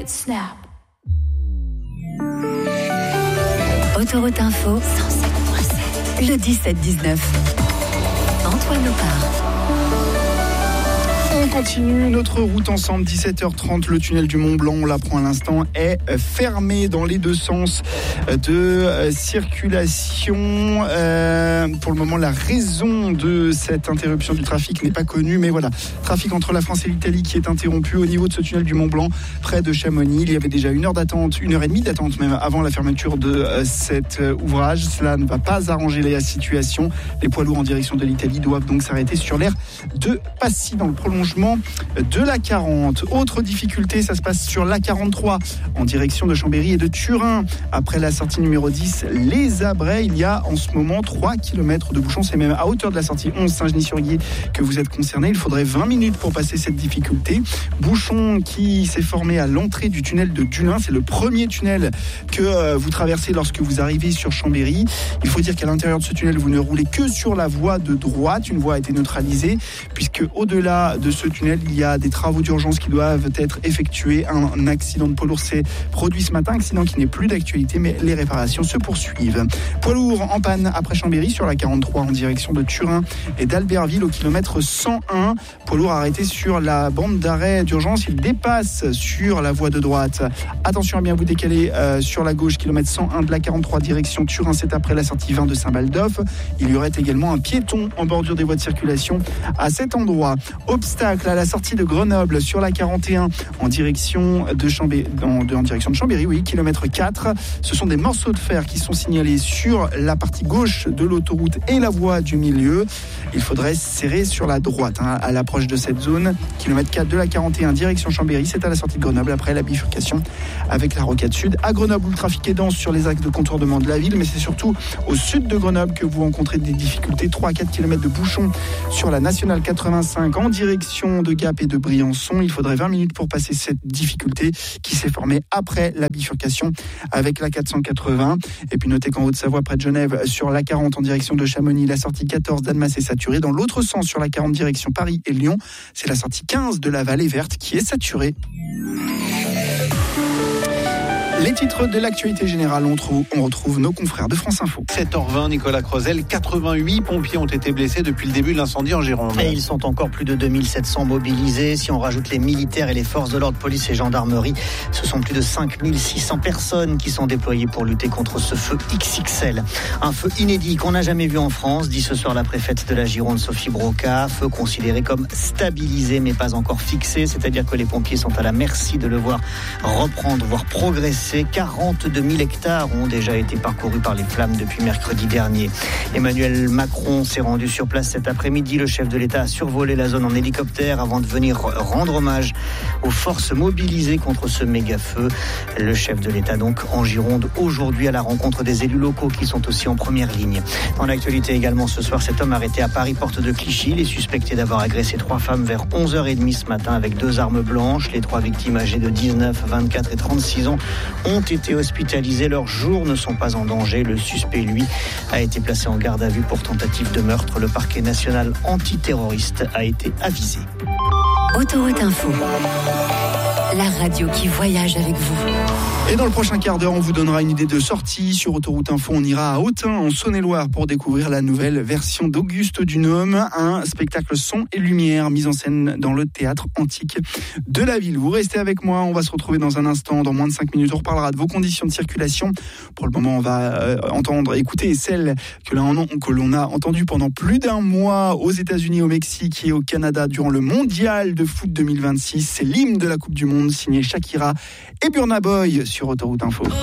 it snap. Autoroute Info, 107.7, le 17-19. Antoine Opar. On continue notre route ensemble, 17h30, le tunnel du Mont Blanc, on l'apprend à l'instant, est fermé dans les deux sens de circulation. Pour le moment, la raison de cette interruption du trafic n'est pas connue, mais voilà, trafic entre la France et l'Italie qui est interrompu au niveau de ce tunnel du Mont Blanc, près de Chamonix. Il y avait déjà 1 heure d'attente, 1h30 d'attente même avant la fermeture de cet ouvrage. Cela ne va pas arranger la situation. Les poids lourds en direction de l'Italie doivent donc s'arrêter sur l'aire de Passy dans le prolongement de la 40. Autre difficulté, ça se passe sur la 43 en direction de Chambéry et de Turin. Après la sortie numéro 10, les Abrets, il y a en ce moment 3 km de bouchons. C'est même à hauteur de la sortie 11 Saint-Genis-sur-Guiers que vous êtes concerné. Il faudrait 20 minutes pour passer cette difficulté. Bouchon qui s'est formé à l'entrée du tunnel de Dullin. C'est le premier tunnel que vous traversez lorsque vous arrivez sur Chambéry. Il faut dire qu'à l'intérieur de ce tunnel, vous ne roulez que sur la voie de droite. Une voie a été neutralisée puisque au-delà de ce tunnel, il y a des travaux d'urgence qui doivent être effectués. Un accident de poids lourd s'est produit ce matin, accident qui n'est plus d'actualité, mais les réparations se poursuivent. Poids lourd en panne après Chambéry sur la 43 en direction de Turin et d'Albertville au kilomètre 101. Poids lourd arrêté sur la bande d'arrêt d'urgence, il dépasse sur la voie de droite. Attention à bien vous décaler sur la gauche, kilomètre 101 de la 43 direction Turin, c'est après la sortie 20 de Saint-Baldoff. Il y aurait également un piéton en bordure des voies de circulation à cet endroit. Obstacle à la sortie de Grenoble sur la 41 en direction de Chambéry, oui, kilomètre 4. Ce sont des morceaux de fer qui sont signalés sur la partie gauche de l'autoroute et la voie du milieu. Il faudrait serrer sur la droite à l'approche de cette zone. Kilomètre 4 de la 41 direction Chambéry, c'est à la sortie de Grenoble après la bifurcation avec la rocade sud. À Grenoble où le trafic est dense sur les axes de contournement de la ville, mais c'est surtout au sud de Grenoble que vous rencontrez des difficultés. 3 à 4 km de bouchons sur la nationale 85 en direction de Gap et de Briançon. Il faudrait 20 minutes pour passer cette difficulté qui s'est formée après la bifurcation avec la 480. Et puis notez qu'en Haute-Savoie, près de Genève, sur la 40 en direction de Chamonix, la sortie 14 d'Annemasse est saturée. Dans l'autre sens, sur la 40 direction Paris et Lyon, c'est la sortie 15 de la Vallée Verte qui est saturée. Les titres de l'actualité générale, on retrouve nos confrères de France Info. 7h20, Nicolas Crozel, 88 pompiers ont été blessés depuis le début de l'incendie en Gironde. Et ils sont encore plus de 2700 mobilisés. Si on rajoute les militaires et les forces de l'ordre, police et gendarmerie, ce sont plus de 5600 personnes qui sont déployées pour lutter contre ce feu XXL. Un feu inédit qu'on n'a jamais vu en France, dit ce soir la préfète de la Gironde, Sophie Broca. Feu considéré comme stabilisé mais pas encore fixé, c'est-à-dire que les pompiers sont à la merci de le voir reprendre, voire progresser. 42 000 hectares ont déjà été parcourus par les flammes depuis mercredi dernier. Emmanuel Macron s'est rendu sur place cet après-midi. Le chef de l'État a survolé la zone en hélicoptère avant de venir rendre hommage aux forces mobilisées contre ce méga-feu. Le chef de l'État donc en Gironde aujourd'hui à la rencontre des élus locaux qui sont aussi en première ligne. Dans l'actualité également ce soir, cet homme arrêté à Paris, porte de Clichy. Il est suspecté d'avoir agressé 3 femmes vers 11h30 ce matin avec 2 armes blanches. Les 3 victimes âgées de 19, 24 et 36 ans ont été hospitalisés. Leurs jours ne sont pas en danger. Le suspect, lui, a été placé en garde à vue pour tentative de meurtre. Le parquet national antiterroriste a été avisé. Autoroute Info, la radio qui voyage avec vous. Et dans le prochain quart d'heure, on vous donnera une idée de sortie. Sur Autoroute Info, on ira à Autun, en Saône-et-Loire, pour découvrir la nouvelle version d'Auguste Dunhomme, un spectacle son et lumière mis en scène dans le théâtre antique de la ville. Vous restez avec moi, on va se retrouver dans un instant, dans moins de 5 minutes. On reparlera de vos conditions de circulation. Pour le moment, on va écouter celle que l'on a entendue pendant plus d'un mois aux États-Unis, au Mexique et au Canada durant le mondial de foot 2026. C'est l'hymne de la Coupe du Monde, signé Shakira et Burna Boy sur Autoroute Info.